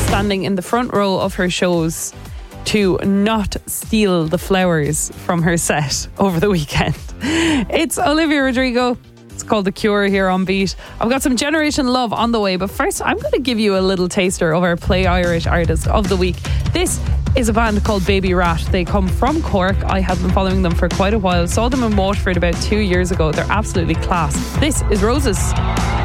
standing in the front row of her shows to not steal the flowers from her set over the weekend. It's Olivia Rodrigo. It's called The Cure here on Beat. I've got some Generation Love on the way, but first I'm going to give you a little taster of our Play Irish Artist of the Week. This is a band called Baby Rat. They come from Cork. I have been following them for quite a while. Saw them in Waterford about 2 years ago. They're absolutely class. This is Roses.